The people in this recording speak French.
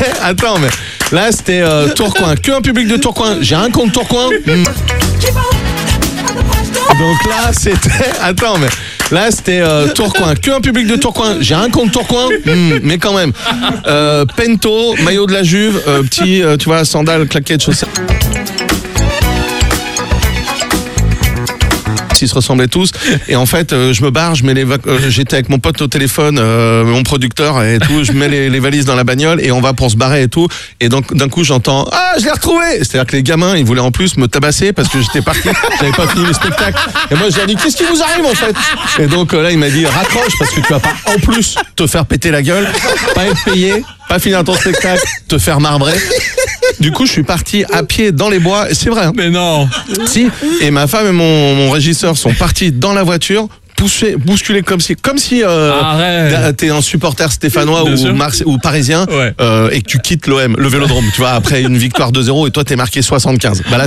Attends, mais là, c'était Tourcoing. Que un public de Tourcoing. J'ai un compte Tourcoing. Donc là, c'était... Attends, mais là, c'était Tourcoing. Que un public de Tourcoing. J'ai un compte Tourcoing. Mais quand même. Pento, maillot de la Juve, petit, tu vois, sandales, claquettes, chaussettes. Ils se ressemblaient tous et en fait je me barre, j'étais avec mon pote au téléphone, mon producteur et tout, je mets les valises dans la bagnole et on va pour se barrer et tout, et donc d'un coup j'entends je l'ai retrouvé, c'est-à-dire que les gamins ils voulaient en plus me tabasser parce que j'étais parti, j'avais pas fini le spectacle et moi je leur ai dit qu'est-ce qui vous arrive en fait, et donc là il m'a dit raccroche parce que tu vas pas en plus te faire péter la gueule, pas être payé, pas finir ton spectacle, te faire marbrer. Du coup, je suis parti à pied dans les bois. C'est vrai. Hein. Mais non. Si. Et ma femme et mon régisseur sont partis dans la voiture, bousculés comme si t'es un supporter stéphanois ou parisien, ouais. Et que tu quittes l'OM, le Vélodrome. Tu vois, après une victoire 2-0 et toi t'es marqué 75. Bah là,